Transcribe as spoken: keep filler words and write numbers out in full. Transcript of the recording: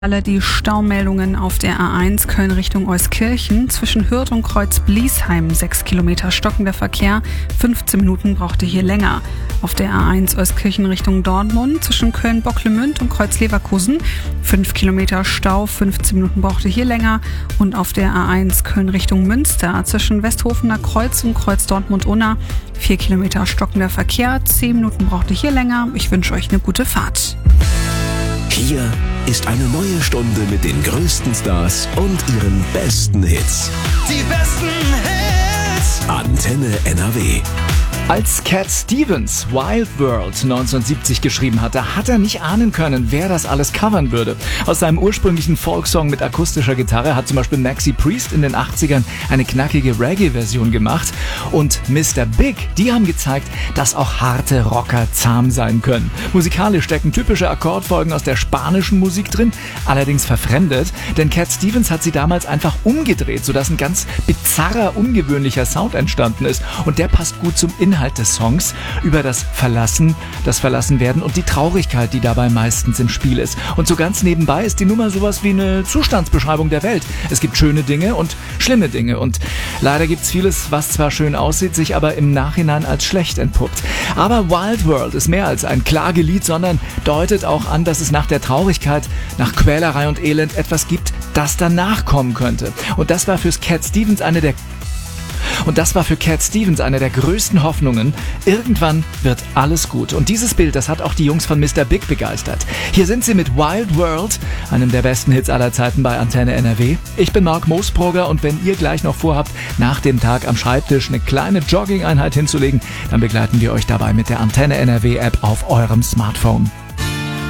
Alle die Staumeldungen auf der A eins Köln Richtung Euskirchen zwischen Hürth und Kreuz-Bliesheim. sechs Kilometer stockender Verkehr, fünfzehn Minuten brauchte hier länger. Auf der A eins Euskirchen Richtung Dortmund zwischen Köln-Bocklemünd und Kreuz-Leverkusen. fünf Kilometer Stau, fünfzehn Minuten brauchte hier länger. Und auf der A eins Köln Richtung Münster zwischen Westhofener Kreuz und Kreuz-Dortmund-Unna. vier Kilometer stockender Verkehr, zehn Minuten brauchte hier länger. Ich wünsche euch eine gute Fahrt. Hier ist eine neue Stunde mit den größten Stars und ihren besten Hits. Die besten Hits. Antenne N R W. Als Cat Stevens Wild World neunzehnhundertsiebzig geschrieben hatte, hat er nicht ahnen können, wer das alles covern würde. Aus seinem ursprünglichen Folksong mit akustischer Gitarre hat zum Beispiel Maxi Priest in den achtzigern eine knackige Reggae-Version gemacht. Und Mister Big, die haben gezeigt, dass auch harte Rocker zahm sein können. Musikalisch stecken typische Akkordfolgen aus der spanischen Musik drin, allerdings verfremdet, denn Cat Stevens hat sie damals einfach umgedreht, sodass ein ganz bizarrer, ungewöhnlicher Sound entstanden ist. Und der passt gut zum Inhalt des Songs über das Verlassen, das Verlassenwerden und die Traurigkeit, die dabei meistens im Spiel ist. Und so ganz nebenbei ist die Nummer sowas wie eine Zustandsbeschreibung der Welt. Es gibt schöne Dinge und schlimme Dinge und leider gibt es vieles, was zwar schön aussieht, sich aber im Nachhinein als schlecht entpuppt. Aber Wild World ist mehr als ein Klagelied, sondern deutet auch an, dass es nach der Traurigkeit, nach Quälerei und Elend etwas gibt, das danach kommen könnte. Und das war für Cat Stevens eine der Und das war für Cat Stevens eine der größten Hoffnungen. Irgendwann wird alles gut. Und dieses Bild, das hat auch die Jungs von Mister Big begeistert. Hier sind sie mit Wild World, einem der besten Hits aller Zeiten bei Antenne N R W. Ich bin Marc Moosbrugger und wenn ihr gleich noch vorhabt, nach dem Tag am Schreibtisch eine kleine Jogging-Einheit hinzulegen, dann begleiten wir euch dabei mit der Antenne N R W App auf eurem Smartphone.